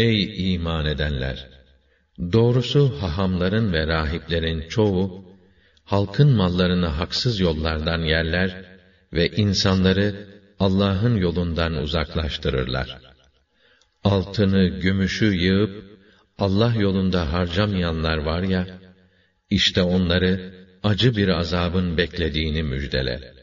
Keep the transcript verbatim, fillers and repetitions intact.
Ey iman edenler! Doğrusu hahamların ve rahiplerin çoğu, halkın mallarını haksız yollardan yerler ve insanları Allah'ın yolundan uzaklaştırırlar. Altını, gümüşü yığıp, Allah yolunda harcamayanlar var ya, işte onları acı bir azabın beklediğini müjdele.